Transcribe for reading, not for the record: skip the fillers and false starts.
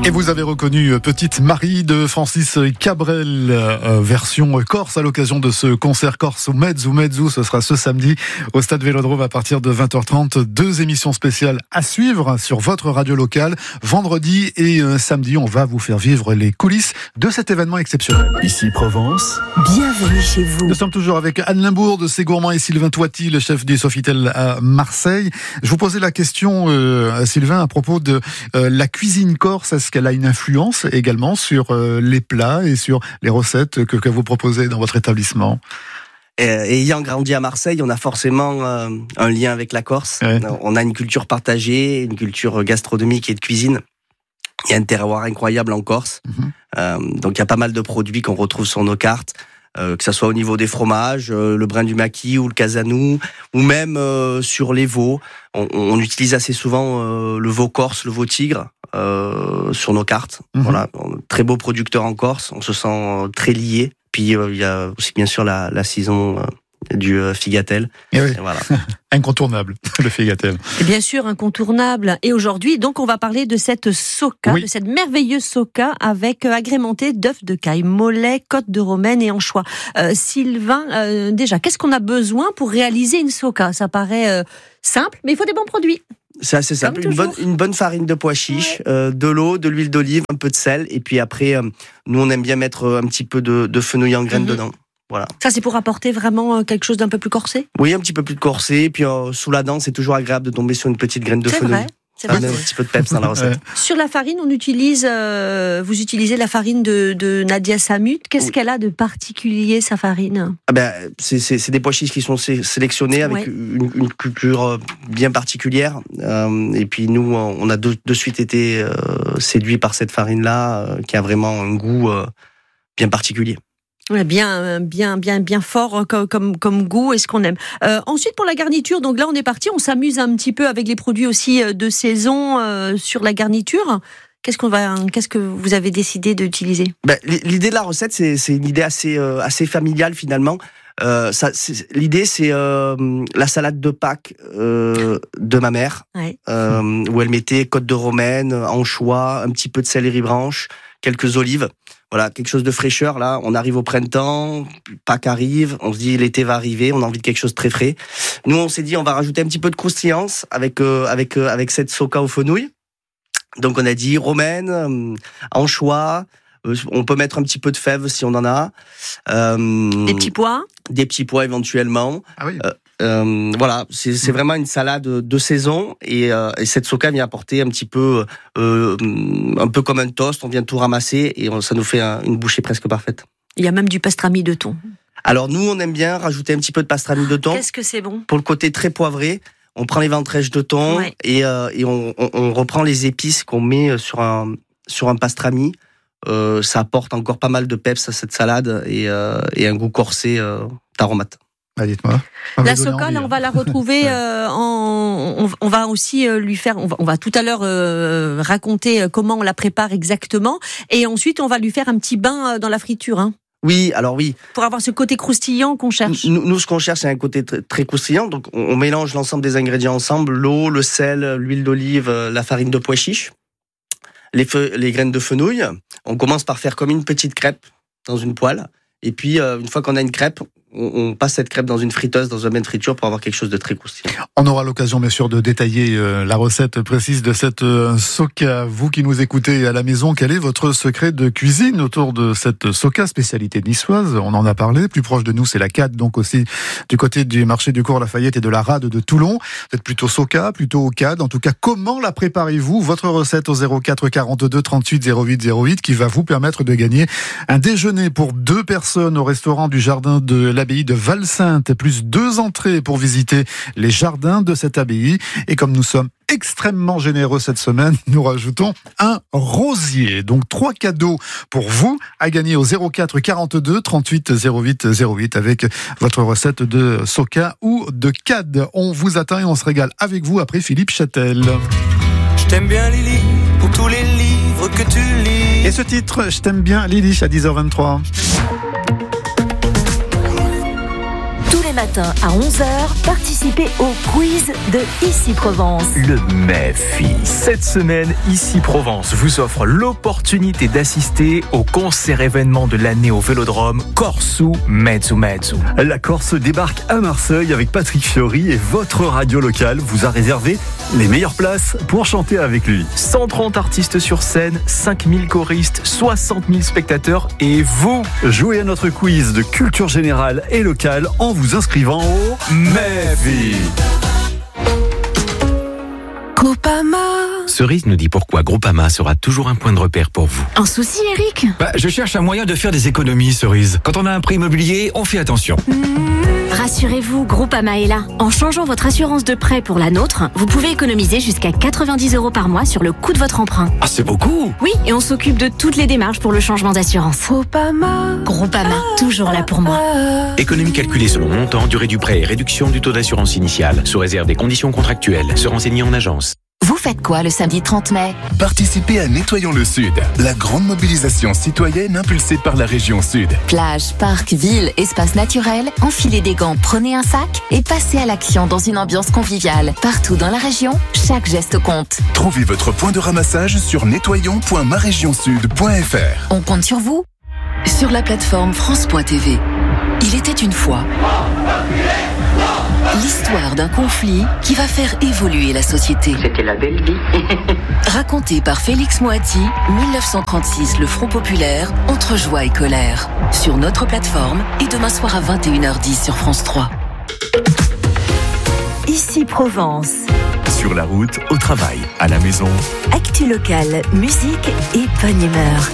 Et vous avez reconnu Petite Marie de Francis Cabrel, version corse à l'occasion de ce concert corse au Mezzu. Ce sera ce samedi au Stade Vélodrome à partir de 20h30. 2 émissions spéciales à suivre sur votre radio locale. Vendredi et samedi, on va vous faire vivre les coulisses de cet événement exceptionnel. Ici Provence. Bienvenue chez vous. Nous sommes toujours avec Anne Limbourg de C'est Gourmand et Sylvain Toiti, le chef du Sofitel à Marseille. Je vous posais la question, Sylvain, à propos de la cuisine corse. Est-ce qu'elle a une influence également sur les plats et sur les recettes que vous proposez dans votre établissement? Ayant grandi à Marseille, on a forcément un lien avec la Corse. Ouais. On a une culture partagée, une culture gastronomique et de cuisine. Il y a un terroir incroyable en Corse. Donc il y a pas mal de produits qu'on retrouve sur nos cartes. Que ça soit au niveau des fromages, le brin du maquis ou le casanou, ou même sur les veaux. On utilise assez souvent le veau corse, le veau tigre sur nos cartes. Voilà, très beau producteur en Corse, on se sent très lié. Puis il y a aussi bien sûr la saison du figatel. Et oui. Et voilà. Incontournable, le figatel. Et bien sûr, incontournable. Et aujourd'hui, donc, on va parler de cette soca, de cette merveilleuse soca avec agrémentée d'œufs de caille, mollets, côtes de romaine et anchois. Sylvain, déjà, qu'est-ce qu'on a besoin pour réaliser une soca? Ça paraît simple, mais il faut des bons produits. C'est assez simple, une bonne farine de pois chiches, de l'eau, de l'huile d'olive, un peu de sel, et puis après, nous on aime bien mettre un petit peu de fenouil en graines dedans. Voilà. Ça, c'est pour apporter vraiment quelque chose d'un peu plus corsé? Oui, un petit peu plus de corsé, et puis sous la dent, c'est toujours agréable de tomber sur une petite graine de fenouil. C'est vrai. Un petit peu de peps dans la recette. Sur la farine, vous utilisez la farine de Nadia Samut. Qu'est-ce qu'elle a de particulier, sa farine? C'est des pois chiches qui sont sélectionnés avec une culture bien particulière. Et puis nous, on a de suite été séduits par cette farine-là, qui a vraiment un goût bien particulier. Ouais, bien fort comme goût et ce qu'on aime. Ensuite, pour la garniture, donc là on est parti, on s'amuse un petit peu avec les produits aussi de saison sur la garniture. Qu'est-ce que vous avez décidé d'utiliser? L'idée de la recette, c'est une idée assez familiale finalement. L'idée, c'est la salade de Pâques de ma mère, où elle mettait côte de romaine, anchois, un petit peu de céleri branche, quelques olives. Voilà, quelque chose de fraîcheur. Là, on arrive au printemps, Pâques arrive, on se dit l'été va arriver, on a envie de quelque chose de très frais. Nous, on s'est dit on va rajouter un petit peu de croustillance avec cette soca au fenouil. Donc on a dit romaine, anchois. On peut mettre un petit peu de fèves si on en a. Des petits pois. Des petits pois éventuellement. Ah oui. Voilà, c'est vraiment une salade de saison et cette soca vient apporter un petit peu, un peu comme un toast. On vient tout ramasser et ça nous fait une bouchée presque parfaite. Il y a même du pastrami de thon. Alors nous, on aime bien rajouter un petit peu de pastrami de thon. Qu'est-ce que c'est bon? Pour le côté très poivré. On prend les ventrèches de thon et on reprend les épices qu'on met sur un pastrami. Ça apporte encore pas mal de peps à cette salade et un goût corsé d'aromate. Dites-moi. La soca, là, on va la retrouver. On va aussi lui faire. On va tout à l'heure raconter comment on la prépare exactement, et ensuite on va lui faire un petit bain dans la friture. Hein. Oui, alors oui. Pour avoir ce côté croustillant qu'on cherche. Nous, ce qu'on cherche, c'est un côté très croustillant. Donc, on mélange l'ensemble des ingrédients ensemble l'eau, le sel, l'huile d'olive, la farine de pois chiches, les graines de fenouil. On commence par faire comme une petite crêpe dans une poêle. Et puis, une fois qu'on a une crêpe, on passe cette crêpe dans une friteuse, dans un bain de friture pour avoir quelque chose de très croustillant. On aura l'occasion bien sûr de détailler la recette précise de cette soca. Vous qui nous écoutez à la maison, quel est votre secret de cuisine autour de cette soca, spécialité niçoise? On en a parlé, plus proche de nous c'est la Cade, donc aussi du côté du marché du Cours Lafayette et de la Rade de Toulon. Vous êtes plutôt soca, plutôt Cade. En tout cas, comment la préparez-vous? Votre recette au 04 42 38 08 08 qui va vous permettre de gagner un déjeuner pour 2 personnes au restaurant du jardin de l'abbaye de Val-Sainte, plus 2 entrées pour visiter les jardins de cette abbaye. Et comme nous sommes extrêmement généreux cette semaine, nous rajoutons un rosier. Donc 3 cadeaux pour vous à gagner au 04 42 38 08 08 avec votre recette de soca ou de Cade. On vous attend et on se régale avec vous après Philippe Châtel. Je t'aime bien Lily pour tous les livres que tu lis. Et ce titre, je t'aime bien Lily à 10h23. matin à 11h, participez au quiz de Ici Provence. Le MEFI. Cette semaine, Ici Provence vous offre l'opportunité d'assister au concert événement de l'année au Vélodrome Corsu Mezzo Mezzo. La Corse débarque à Marseille avec Patrick Fiori et votre radio locale vous a réservé les meilleures places pour chanter avec lui. 130 artistes sur scène, 5000 choristes, 60 000 spectateurs et vous. Jouez à notre quiz de culture générale et locale en vous inscrivant au MEFI. Groupama. Cerise nous dit pourquoi Groupama sera toujours un point de repère pour vous. Un souci, Eric ? Je cherche un moyen de faire des économies, Cerise. Quand on a un prêt immobilier, on fait attention. Rassurez-vous, Groupama est là. En changeant votre assurance de prêt pour la nôtre, vous pouvez économiser jusqu'à 90 € par mois sur le coût de votre emprunt. Ah, c'est beaucoup! Oui, et on s'occupe de toutes les démarches pour le changement d'assurance. Groupama, toujours là pour moi. Économie calculée selon montant, durée du prêt et réduction du taux d'assurance initiale, sous réserve des conditions contractuelles. Se renseigner en agence. Vous faites quoi le samedi 30 mai ? Participez à Nettoyons le Sud, la grande mobilisation citoyenne impulsée par la région Sud. Plage, parc, ville, espace naturel, enfilez des gants, prenez un sac et passez à l'action dans une ambiance conviviale. Partout dans la région, chaque geste compte. Trouvez votre point de ramassage sur nettoyons.maregionsud.fr. On compte sur vous. Sur la plateforme France.tv, il était une fois l'histoire d'un conflit qui va faire évoluer la société. C'était la belle vie. Raconté par Félix Moati, 1936, le Front Populaire, entre joie et colère. Sur notre plateforme et demain soir à 21h10 sur France 3. Ici Provence. Sur la route, au travail, à la maison. Actu locale, musique et bonne humeur.